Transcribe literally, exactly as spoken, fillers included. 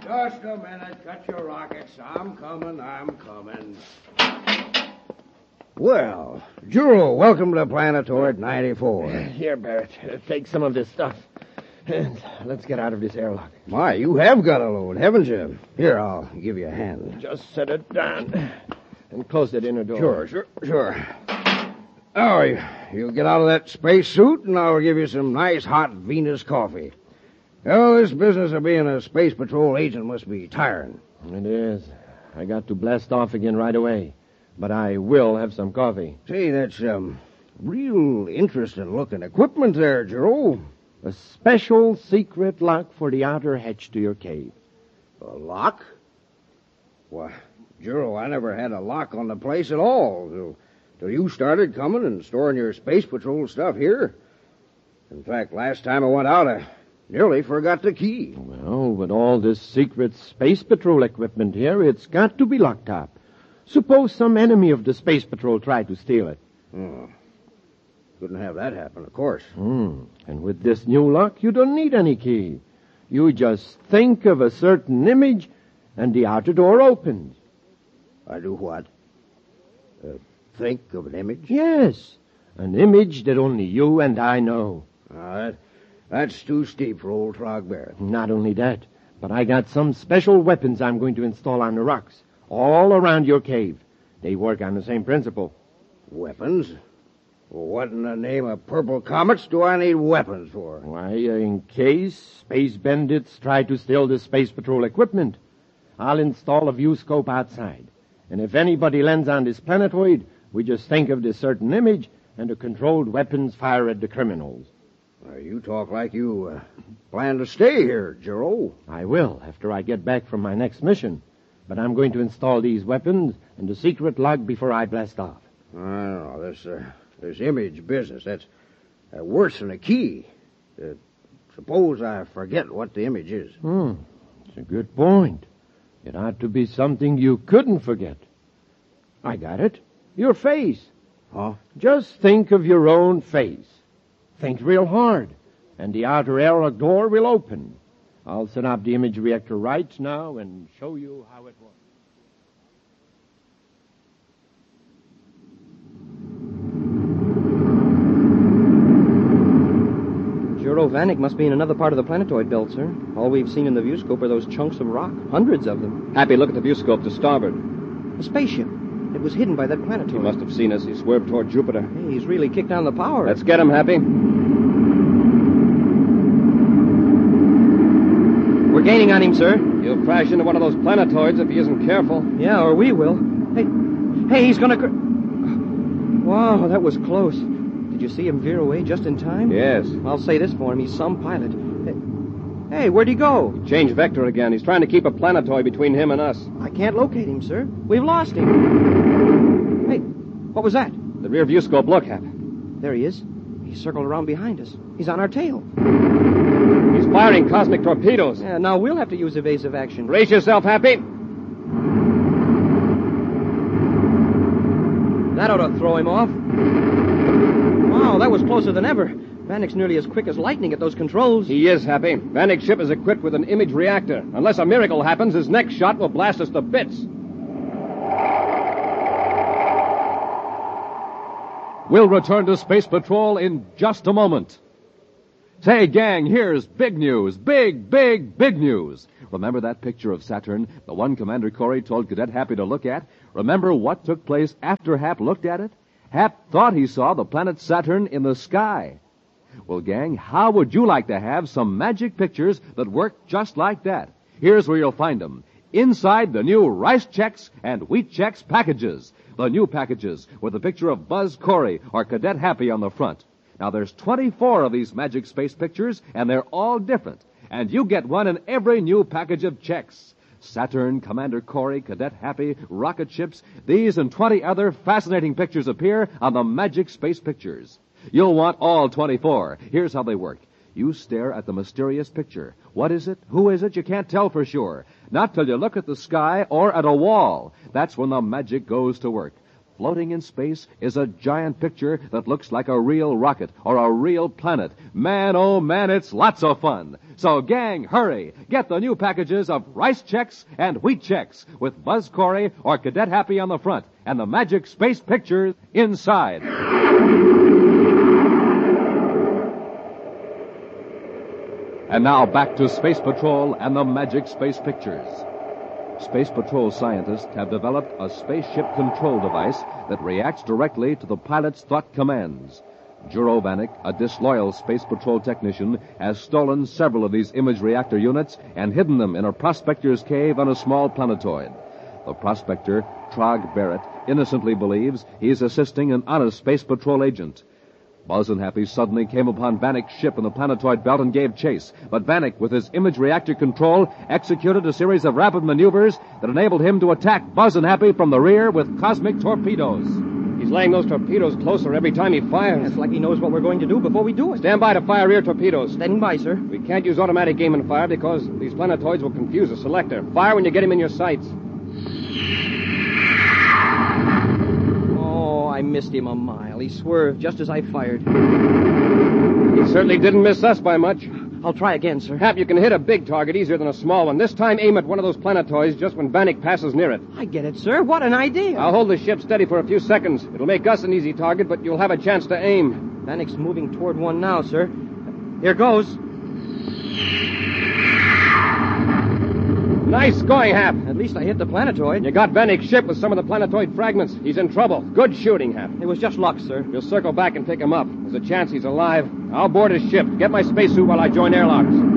Just a minute. Cut your rockets. I'm coming. I'm coming. Well, Juro, welcome to Planetoid ninety-four. Here, Barrett. Uh, take some of this stuff. And let's get out of this airlock. My, you have got a load, haven't you? Here, I'll give you a hand. Just set it down. And close that inner door. Sure, sure, sure. Oh, you, you get out of that space suit, and I'll give you some nice hot Venus coffee. Oh, this business of being a Space Patrol agent must be tiring. It is. I got to blast off again right away. But I will have some coffee. Say, that's, um, real interesting-looking equipment there, Juro. A special secret lock for the outer hatch to your cave. A lock? Why, Juro, I never had a lock on the place at all till, till you started coming and storing your Space Patrol stuff here. In fact, last time I went out, I nearly forgot the key. Well, with all this secret Space Patrol equipment here, it's got to be locked up. Suppose some enemy of the Space Patrol tried to steal it. Oh. Couldn't have that happen, of course. Mm. And with this new lock, you don't need any key. You just think of a certain image, and the outer door opens. I do what? Uh, think of an image? Yes, an image that only you and I know. Uh, that, that's too steep for old Trog Barrett. Not only that, but I got some special weapons I'm going to install on the rocks, all around your cave. They work on the same principle. Weapons? What in the name of purple comets do I need weapons for? Why, uh, in case space bandits try to steal the Space Patrol equipment, I'll install a view scope outside. And if anybody lands on this planetoid, we just think of this certain image, and the controlled weapons fire at the criminals. Well, you talk like you uh, plan to stay here, Juro. I will, after I get back from my next mission. But I'm going to install these weapons and the secret lock before I blast off. I don't know, this... Uh... This image business, that's uh, worse than a key. Uh, suppose I forget what the image is. Hmm, it's a good point. It ought to be something you couldn't forget. I got it. Your face. Huh? Just think of your own face. Think real hard, and the outer airlock door will open. I'll set up the image reactor right now and show you how it works. Juro Vanek must be in another part of the planetoid belt, sir. All we've seen in the viewscope are those chunks of rock. Hundreds of them. Happy, look at the viewscope to starboard. A spaceship. It was hidden by that planetoid. He must have seen us. He swerved toward Jupiter. Hey, he's really kicked down the power. Let's get him, Happy. We're gaining on him, sir. He'll crash into one of those planetoids if he isn't careful. Yeah, or we will. Hey, hey, he's gonna... Cr- wow, that was close. Did you see him veer away just in time? Yes. I'll say this for him. He's some pilot. Hey, hey, where'd he go? He changed vector again. He's trying to keep a planetoid between him and us. I can't locate him, sir. We've lost him. Hey, what was that? The rear viewscope, look, Hap. There he is. He circled around behind us. He's on our tail. He's firing cosmic torpedoes. Yeah, now we'll have to use evasive action. Brace yourself, Happy. That ought to throw him off. Wow, that was closer than ever. Vanek's nearly as quick as lightning at those controls. He is, Happy. Vanek's ship is equipped with an image reactor. Unless a miracle happens, his next shot will blast us to bits. We'll return to Space Patrol in just a moment. Say, gang, here's big news. Big, big, big news. Remember that picture of Saturn, the one Commander Corey told Cadet Happy to look at? Remember what took place after Hap looked at it? Hap thought he saw the planet Saturn in the sky. Well, gang, how would you like to have some magic pictures that work just like that? Here's where you'll find them. Inside the new Rice Chex and Wheat Chex packages. The new packages with a picture of Buzz Corey or Cadet Happy on the front. Now, there's twenty-four of these magic space pictures, and they're all different. And you get one in every new package of Chex. Saturn, Commander Corey, Cadet Happy, rocket ships, these and twenty other fascinating pictures appear on the Magic Space Pictures. You'll want all twenty-four. Here's how they work. You stare at the mysterious picture. What is it? Who is it? You can't tell for sure. Not till you look at the sky or at a wall. That's when the magic goes to work. floating in space is a giant picture that looks like a real rocket or a real planet. Man, oh man, it's lots of fun. So, gang, hurry. Get the new packages of Rice Chex and Wheat Chex with Buzz Corey or Cadet Happy on the front and the magic space pictures inside. And now back to Space Patrol and the magic space pictures. Space Patrol scientists have developed a spaceship control device that reacts directly to the pilot's thought commands. Juro Vanek, a disloyal Space Patrol technician, has stolen several of these image reactor units and hidden them in a prospector's cave on a small planetoid. The prospector, Trog Barrett, innocently believes he's assisting an honest Space Patrol agent. Buzz and Happy suddenly came upon Vanek's ship in the planetoid belt and gave chase. But Vanek, with his image reactor control, executed a series of rapid maneuvers that enabled him to attack Buzz and Happy from the rear with cosmic torpedoes. He's laying those torpedoes closer every time he fires. It's like he knows what we're going to do before we do it. Stand by to fire rear torpedoes. Standing by, sir. We can't use automatic aim and fire because these planetoids will confuse the selector. Fire when you get him in your sights. Oh, I missed him a mile. He swerved just as I fired. He certainly didn't miss us by much. I'll try again, sir. Hap, you can hit a big target easier than a small one. This time, aim at one of those planetoids just when Vanek passes near it. I get it, sir. What an idea. I'll hold the ship steady for a few seconds. It'll make us an easy target, but you'll have a chance to aim. Vanek's moving toward one now, sir. Here goes. Nice going, Hap. At least I hit the planetoid. You got Vanek's ship with some of the planetoid fragments. He's in trouble. Good shooting, Hap. It was just luck, sir. We'll circle back and pick him up. There's a chance he's alive. I'll board his ship. Get my spacesuit while I join airlocks.